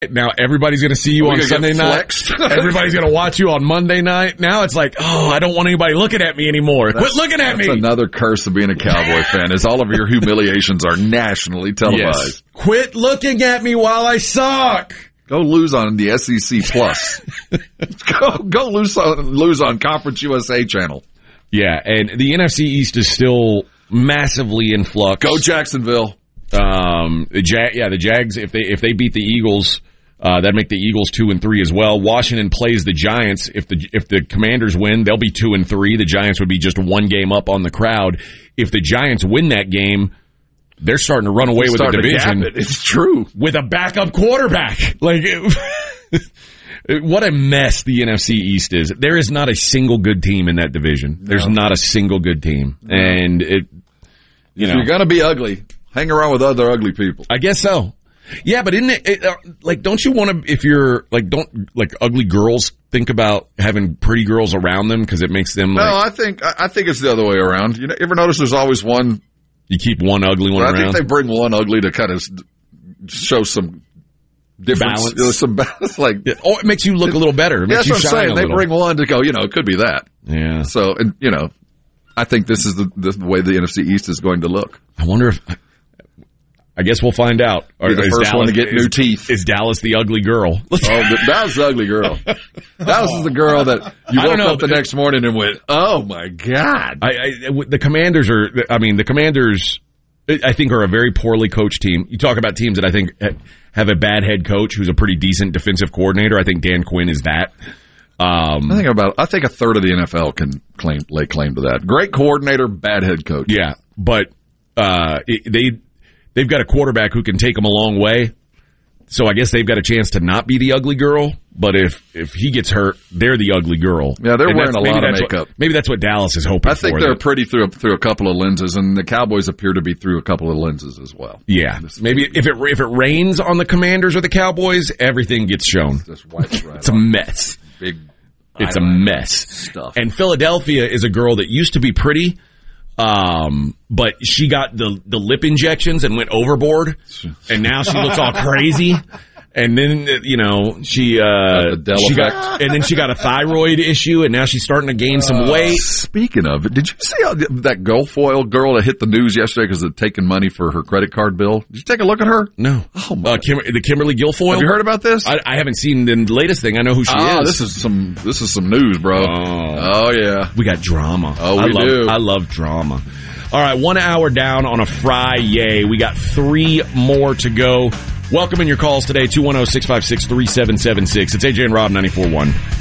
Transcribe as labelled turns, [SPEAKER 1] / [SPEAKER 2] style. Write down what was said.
[SPEAKER 1] Now everybody's going to see you on Sunday night. Everybody's going to watch you on Monday night. Now it's like, I don't want anybody looking at me anymore. Quit looking at me.
[SPEAKER 2] That's another curse of being a Cowboy fan, is all of your humiliations are nationally televised.
[SPEAKER 1] Yes. Quit looking at me while I suck.
[SPEAKER 2] Go lose on the SEC Plus. go lose on Conference USA channel.
[SPEAKER 1] Yeah, and the NFC East is still massively in flux.
[SPEAKER 2] Go Jacksonville.
[SPEAKER 1] The Jags, if they beat the Eagles, that'd make the Eagles 2-3 as well. Washington plays the Giants. If the Commanders win, they'll be 2-3. The Giants would be just one game up on the crowd. If the Giants win that game, they're starting to run away with the division.
[SPEAKER 2] It's true.
[SPEAKER 1] With a backup quarterback. Like, what a mess the NFC East is. There is not a single good team in that division. There's not a single good team. No. And if
[SPEAKER 2] you're going to be ugly, hang around with other ugly people.
[SPEAKER 1] I guess so. Yeah, but isn't it don't you want to, if you're, don't ugly girls think about having pretty girls around them because it makes them
[SPEAKER 2] No, I think it's the other way around. You ever notice there's always one.
[SPEAKER 1] You keep one ugly one around?
[SPEAKER 2] I think they bring one ugly to kind of show some difference.
[SPEAKER 1] Balance.
[SPEAKER 2] Some balance.
[SPEAKER 1] Or it makes you look a little better. It makes you shine a little.
[SPEAKER 2] They bring one to go, it could be that.
[SPEAKER 1] Yeah.
[SPEAKER 2] So, I think this is the way the NFC East is going to look.
[SPEAKER 1] I wonder if... I guess we'll find out.
[SPEAKER 2] Be the first one to get new teeth.
[SPEAKER 1] Is Dallas the ugly girl?
[SPEAKER 2] That was the ugly girl. That was the girl that you woke up the next morning and went, oh, my God.
[SPEAKER 1] The Commanders I think, are a very poorly coached team. You talk about teams that I think have a bad head coach who's a pretty decent defensive coordinator. I think Dan Quinn is that.
[SPEAKER 2] I think a third of the NFL can lay claim to that. Great coordinator, bad head coach.
[SPEAKER 1] Yeah, but they've got a quarterback who can take them a long way. So I guess they've got a chance to not be the ugly girl. But if he gets hurt, they're the ugly girl.
[SPEAKER 2] Yeah, they're wearing a lot of makeup.
[SPEAKER 1] Maybe that's what Dallas is hoping for.
[SPEAKER 2] I think they're pretty through a couple of lenses, and the Cowboys appear to be through a couple of lenses as well.
[SPEAKER 1] Yeah, maybe if it rains on the Commanders or the Cowboys, everything gets shown. It's a mess. It's a mess.
[SPEAKER 2] Stuff.
[SPEAKER 1] And Philadelphia is a girl that used to be pretty. But she got the lip injections and went overboard, and now she looks all crazy. And then, she got a thyroid issue, and now she's starting to gain some weight.
[SPEAKER 2] Speaking of it, did you see that Guilfoyle girl that hit the news yesterday because of taking money for her credit card bill? Did you take a look at her?
[SPEAKER 1] No.
[SPEAKER 2] Oh my!
[SPEAKER 1] The Kimberly Guilfoyle.
[SPEAKER 2] Have you heard about this?
[SPEAKER 1] I haven't seen the latest thing. I know who she is.
[SPEAKER 2] This is some news, bro. Oh yeah.
[SPEAKER 1] We got drama.
[SPEAKER 2] We do.
[SPEAKER 1] I love drama. All right, 1 hour down on a Friday. We got 3 more to go. Welcome in your calls today, 210-656-3776. It's AJ and Rob 94.1.